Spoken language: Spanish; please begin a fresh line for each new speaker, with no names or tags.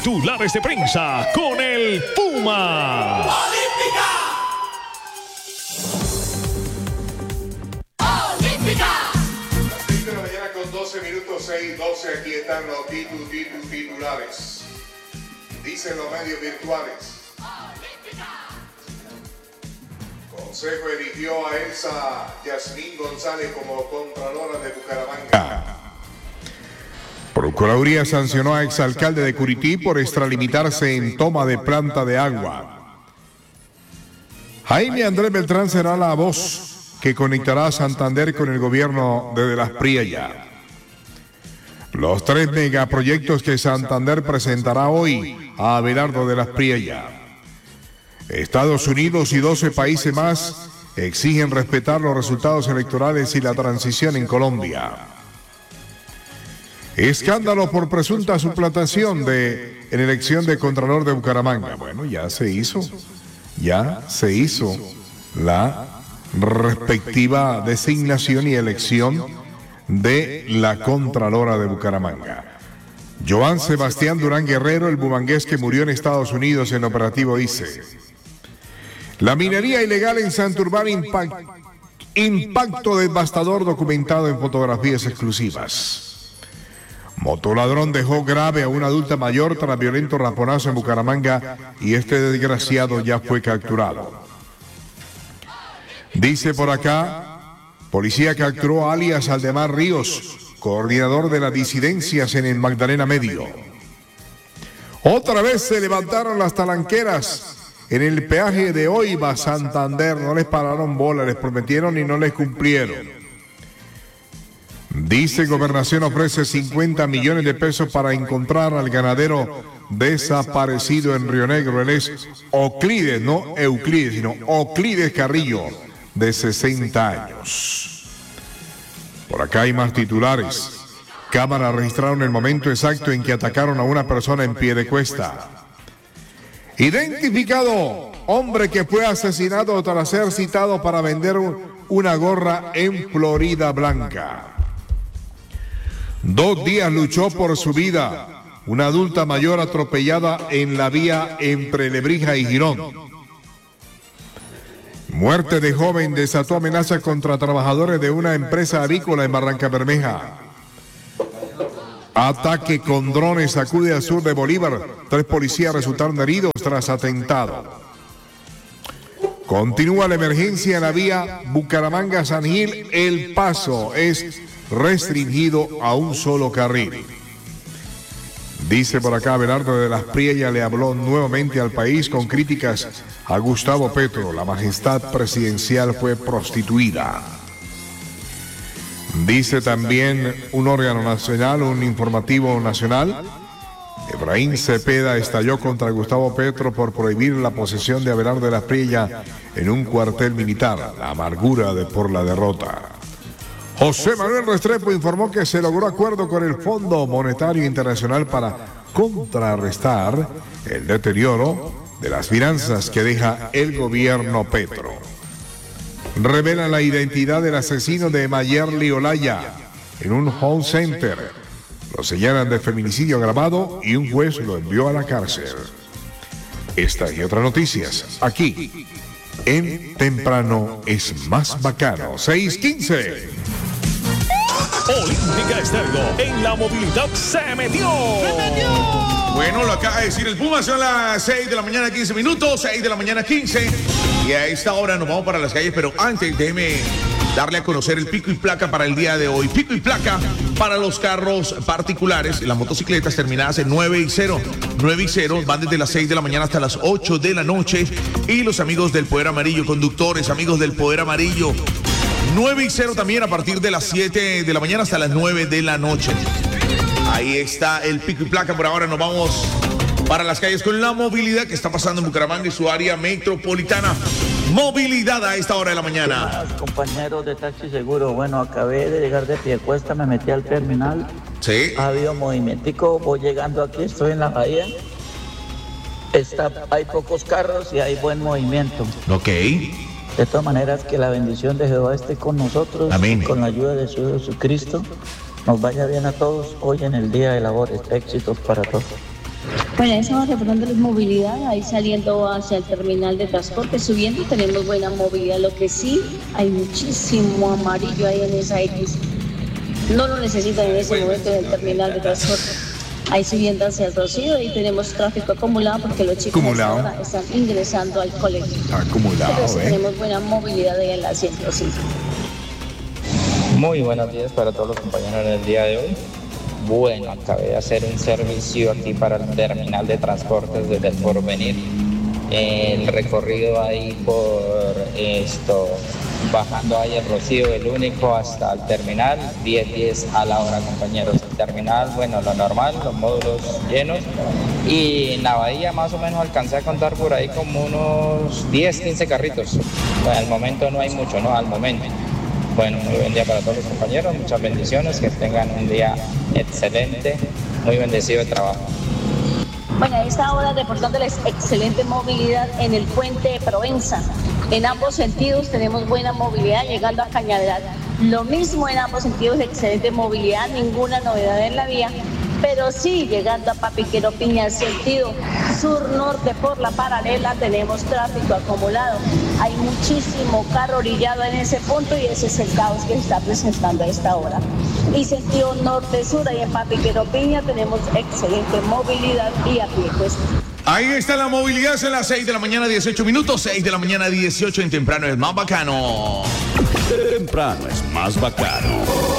Titulares de prensa con el Puma.
¡Olímpica! ¡Olímpica!
6 de la mañana con 12 minutos, 6:12. Aquí están los titulares. Dicen los medios virtuales. Consejo eligió a Elsa Yasmín González como Contralora de Bucaramanga.
Procuraduría sancionó a exalcalde de Curití por extralimitarse en toma de planta de agua. Jaime Andrés Beltrán será la voz que conectará a Santander con el gobierno de las Priella. Los 3 megaproyectos que Santander presentará hoy a Abelardo de las Priella. Estados Unidos y 12 países más exigen respetar los resultados electorales y la transición en Colombia. Escándalo por presunta suplantación en elección de Contralor de Bucaramanga. Bueno, ya se hizo la respectiva designación y elección de la Contralora de Bucaramanga. Joan Sebastián Durán Guerrero, el bumangués que murió en Estados Unidos en operativo ICE. La minería ilegal en Santurbán, impacto devastador documentado en fotografías exclusivas. Motoladrón dejó grave a una adulta mayor tras violento raponazo en Bucaramanga y este desgraciado ya fue capturado. Dice por acá, policía capturó a alias Aldemar Ríos, coordinador de las disidencias en el Magdalena Medio. Otra vez se levantaron las talanqueras en el peaje de Oiva, Santander. No les pararon bola, les prometieron y no les cumplieron. Dice Gobernación ofrece 50 millones de pesos para encontrar al ganadero desaparecido en Río Negro. Él es Euclides, no Euclides, sino Euclides Carrillo, de 60 años. Por acá hay más titulares. Cámaras registraron el momento exacto en que atacaron a una persona en Piedecuesta. Identificado, hombre que fue asesinado tras ser citado para vender una gorra en Florida Blanca. 2 días luchó por su vida. Una adulta mayor atropellada en la vía entre Lebrija y Girón. Muerte de joven desató amenazas contra trabajadores de una empresa avícola en Barranca Bermeja. Ataque con drones sacude al sur de Bolívar. 3 policías resultaron heridos tras atentado. Continúa la emergencia en la vía Bucaramanga-San Gil. El paso es restringido a un solo carril. Dice por acá, Abelardo de las Priella le habló nuevamente al país con críticas a Gustavo Petro. La majestad presidencial fue prostituida. Dice también un órgano nacional, un informativo nacional. Efraín Cepeda estalló contra Gustavo Petro por prohibir la posesión de Abelardo de las Priella en un cuartel militar. La amargura por la derrota. José Manuel Restrepo informó que se logró acuerdo con el Fondo Monetario Internacional para contrarrestar el deterioro de las finanzas que deja el gobierno Petro. Revela la identidad del asesino de Mayerly Olaya en un home center. Lo señalan de feminicidio agravado y un juez lo envió a la cárcel. Esta y otras noticias aquí en Temprano es Más Bacano. 6:15.
Olímpica Estéreo en la movilidad se metió.
Bueno, lo acaba de decir el Puma, son las 6 de la mañana 15 minutos, 6 de la mañana 15. Y a esta hora nos vamos para las calles, pero antes déjeme darle a conocer el pico y placa para el día de hoy. Pico y placa para los carros particulares, las motocicletas terminadas en 9 y 0. 9 y 0 van desde las 6 de la mañana hasta las 8 de la noche. Y los amigos del Poder Amarillo, conductores, amigos del Poder Amarillo, 9 y 0 también a partir de las 7 de la mañana hasta las 9 de la noche. Ahí está el pico y placa. Por ahora nos vamos para las calles con la movilidad que está pasando en Bucaramanga y su área metropolitana. Movilidad a esta hora de la mañana.
Compañeros de Taxi Seguro, bueno, acabé de llegar de Piedecuesta, me metí al terminal.
Sí.
Ha habido movimentico, voy llegando aquí, estoy en la bahía. Hay pocos carros y hay buen movimiento.
Ok.
De todas maneras, que la bendición de Jehová esté con nosotros.
Amén.
Con la ayuda de su Jesucristo. Nos vaya bien a todos hoy en el día de labores. Éxitos para todos.
Bueno, estamos reportándoles movilidad, ahí saliendo hacia el terminal de transporte, subiendo tenemos buena movilidad, lo que sí hay muchísimo amarillo ahí en esa X. No lo necesitan en ese momento en el terminal de transporte. Ahí subiendo hacia el Rocío y tenemos tráfico acumulado porque los chicos ahora están ingresando al colegio.
Acumulado,
pero sí tenemos buena movilidad ahí en la 105.
Muy buenos días para todos los compañeros en el día de hoy. Bueno, acabé de hacer un servicio aquí para el terminal de transportes desde el Porvenir. El recorrido ahí por bajando ahí el Rocío, el único hasta el terminal, 10 a la hora, compañeros. El terminal, bueno, lo normal, los módulos llenos. Y en la bahía más o menos alcancé a contar por ahí como unos 10, 15 carritos. Bueno, al momento no hay mucho, ¿no? Al momento. Bueno, muy buen día para todos los compañeros, muchas bendiciones, que tengan un día excelente, muy bendecido de trabajo.
Bueno, a esta hora reportándoles excelente movilidad en el puente de Provenza. En ambos sentidos tenemos buena movilidad llegando a Cañaveral. Lo mismo en ambos sentidos, excelente movilidad, ninguna novedad en la vía, pero sí llegando a Papiquero Piña, sentido sur-norte por la paralela tenemos tráfico acumulado. Hay muchísimo carro orillado en ese punto y ese es el caos que se está presentando a esta hora. Y sentido norte-sur, ahí en Papiquero Piña tenemos excelente movilidad y a pie pues.
Ahí está la movilidad, son las 6 de la mañana, 18 minutos, 6 de la mañana, 18 en temprano es más bacano.
Temprano es más bacano.